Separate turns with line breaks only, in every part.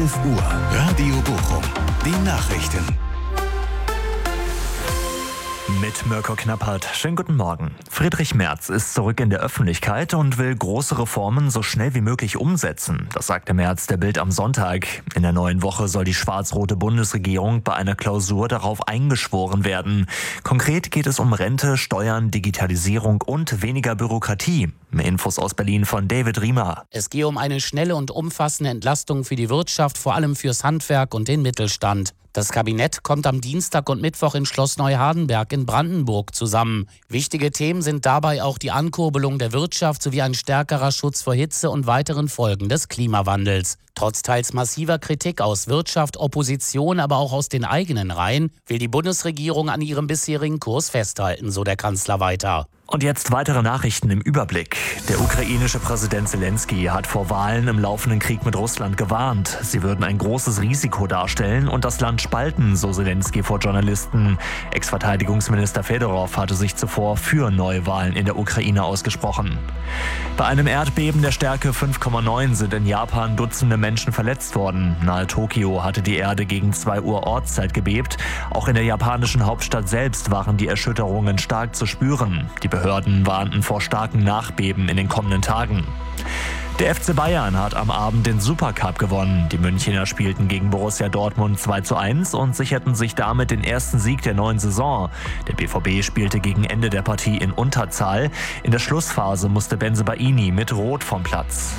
5 Uhr, Radio Bochum, die Nachrichten.
Mit Mirko Knappert. Schönen guten Morgen. Friedrich Merz ist zurück in der Öffentlichkeit und will große Reformen so schnell wie möglich umsetzen. Das sagte Merz der Bild am Sonntag. In der neuen Woche soll die schwarz-rote Bundesregierung bei einer Klausur darauf eingeschworen werden. Konkret geht es um Rente, Steuern, Digitalisierung und weniger Bürokratie. Mehr Infos aus Berlin von David Riemer.
Es gehe um eine schnelle und umfassende Entlastung für die Wirtschaft, vor allem fürs Handwerk und den Mittelstand. Das Kabinett kommt am Dienstag und Mittwoch in Schloss Neuhardenberg in Brandenburg zusammen. Wichtige Themen sind dabei auch die Ankurbelung der Wirtschaft sowie ein stärkerer Schutz vor Hitze und weiteren Folgen des Klimawandels. Trotz teils massiver Kritik aus Wirtschaft, Opposition, aber auch aus den eigenen Reihen, will die Bundesregierung an ihrem bisherigen Kurs festhalten, so der Kanzler weiter.
Und jetzt weitere Nachrichten im Überblick. Der ukrainische Präsident Zelensky hat vor Wahlen im laufenden Krieg mit Russland gewarnt. Sie würden ein großes Risiko darstellen und das Land spalten, so Zelensky vor Journalisten. Ex-Verteidigungsminister Fedorov hatte sich zuvor für Neuwahlen in der Ukraine ausgesprochen. Bei einem Erdbeben der Stärke 5,9 sind in Japan Dutzende Menschen verletzt worden. Nahe Tokio hatte die Erde gegen 2 Uhr Ortszeit gebebt. Auch in der japanischen Hauptstadt selbst waren die Erschütterungen stark zu spüren. Die Behörden warnten vor starken Nachbeben in den kommenden Tagen. Der FC Bayern hat am Abend den Supercup gewonnen. Die Münchner spielten gegen Borussia Dortmund 2:1 und sicherten sich damit den ersten Sieg der neuen Saison. Der BVB spielte gegen Ende der Partie in Unterzahl. In der Schlussphase musste Bensebaini mit Rot vom Platz.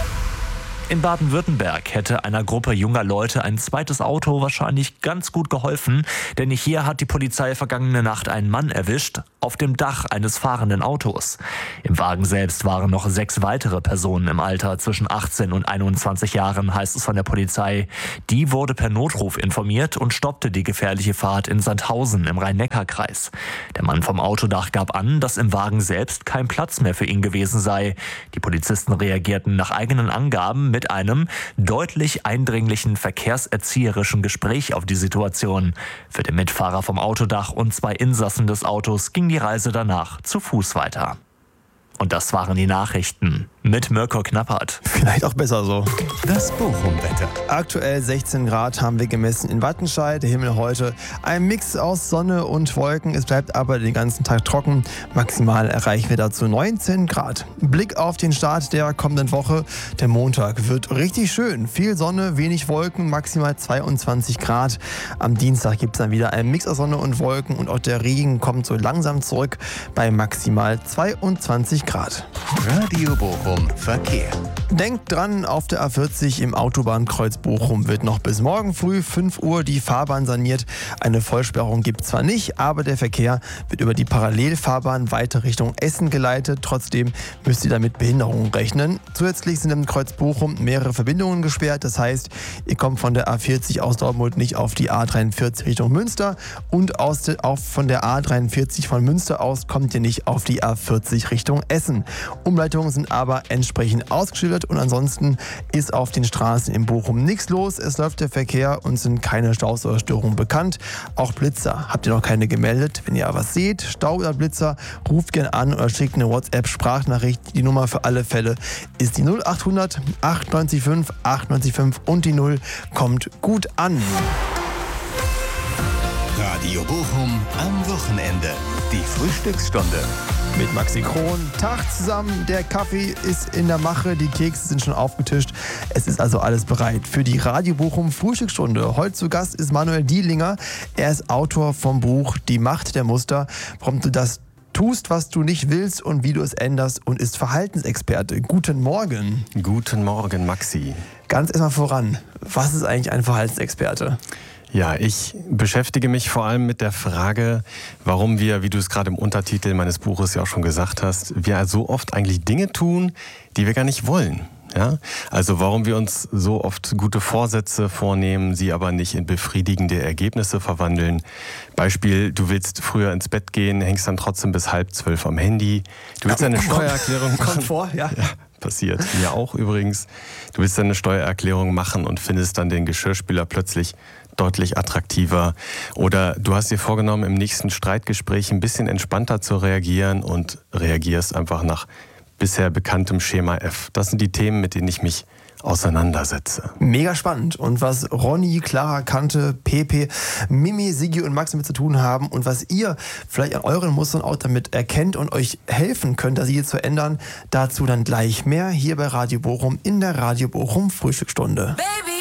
In Baden-Württemberg hätte einer Gruppe junger Leute ein zweites Auto wahrscheinlich ganz gut geholfen, denn hier hat die Polizei vergangene Nacht einen Mann erwischt, auf dem Dach eines fahrenden Autos. Im Wagen selbst waren noch 6 weitere Personen im Alter zwischen 18 und 21 Jahren, heißt es von der Polizei. Die wurde per Notruf informiert und stoppte die gefährliche Fahrt in Sandhausen im Rhein-Neckar-Kreis. Der Mann vom Autodach gab an, dass im Wagen selbst kein Platz mehr für ihn gewesen sei. Die Polizisten reagierten nach eigenen Angaben mit einem deutlich eindringlichen verkehrserzieherischen Gespräch auf die Situation. Für den Mitfahrer vom Autodach und 2 Insassen des Autos ging die Reise danach zu Fuß weiter. Und das waren die Nachrichten mit Mirko Knappert.
Vielleicht auch besser so.
Das Bochum-Wetter.
Aktuell 16 Grad haben wir gemessen in Wattenscheid. Der Himmel heute ein Mix aus Sonne und Wolken. Es bleibt aber den ganzen Tag trocken. Maximal erreichen wir dazu 19 Grad. Blick auf den Start der kommenden Woche. Der Montag wird richtig schön. Viel Sonne, wenig Wolken, maximal 22 Grad. Am Dienstag gibt es dann wieder einen Mix aus Sonne und Wolken und auch der Regen kommt so langsam zurück bei maximal 22 Grad.
Radio Bochum Verkehr.
Denkt dran, auf der A40 im Autobahnkreuz Bochum wird noch bis morgen früh 5 Uhr die Fahrbahn saniert. Eine Vollsperrung gibt es zwar nicht, aber der Verkehr wird über die Parallelfahrbahn weiter Richtung Essen geleitet. Trotzdem müsst ihr damit Behinderungen rechnen. Zusätzlich sind im Kreuz Bochum mehrere Verbindungen gesperrt. Das heißt, ihr kommt von der A40 aus Dortmund nicht auf die A43 Richtung Münster und auch von der A43 von Münster aus kommt ihr nicht auf die A40 Richtung Essen. Umleitungen sind aber entsprechend ausgeschildert und ansonsten ist auf den Straßen in Bochum nichts los. Es läuft der Verkehr und sind keine Staus oder Störungen bekannt. Auch Blitzer habt ihr noch keine gemeldet. Wenn ihr was seht, Stau oder Blitzer, ruft gerne an oder schickt eine WhatsApp-Sprachnachricht. Die Nummer für alle Fälle ist die 0800 98 5 98 5 und die 0 kommt gut an.
Radio Bochum am Wochenende. Die Frühstücksstunde.
Mit Maxi Kron. Tag zusammen, der Kaffee ist in der Mache, die Kekse sind schon aufgetischt. Es ist also alles bereit für die Radio Bochum Frühstücksstunde. Heute zu Gast ist Manuel Dielinger. Er ist Autor vom Buch Die Macht der Muster, warum du das tust, was du nicht willst und wie du es änderst und ist Verhaltensexperte. Guten Morgen.
Guten Morgen, Maxi.
Ganz erstmal voran, was ist eigentlich ein Verhaltensexperte?
Ja, ich beschäftige mich vor allem mit der Frage, warum wir, wie du es gerade im Untertitel meines Buches ja auch schon gesagt hast, wir so oft eigentlich Dinge tun, die wir gar nicht wollen. Ja? Also warum wir uns so oft gute Vorsätze vornehmen, sie aber nicht in befriedigende Ergebnisse verwandeln. Beispiel, du willst früher ins Bett gehen, hängst dann trotzdem bis 11:30 am Handy. Du willst eine Steuererklärung machen.
Kommt vor, ja.
Passiert mir auch übrigens. Du willst eine Steuererklärung machen und findest dann den Geschirrspüler plötzlich deutlich attraktiver. Oder du hast dir vorgenommen, im nächsten Streitgespräch ein bisschen entspannter zu reagieren und reagierst einfach nach bisher bekanntem Schema F. Das sind die Themen, mit denen ich mich auseinandersetze.
Mega spannend. Und was Ronny, Clara, Kante, Pepe, Mimi, Sigi und Max damit zu tun haben und was ihr vielleicht an euren Mustern auch damit erkennt und euch helfen könnt, das hier zu ändern, dazu dann gleich mehr hier bei Radio Bochum in der Radio Bochum Frühstücksstunde.
Baby.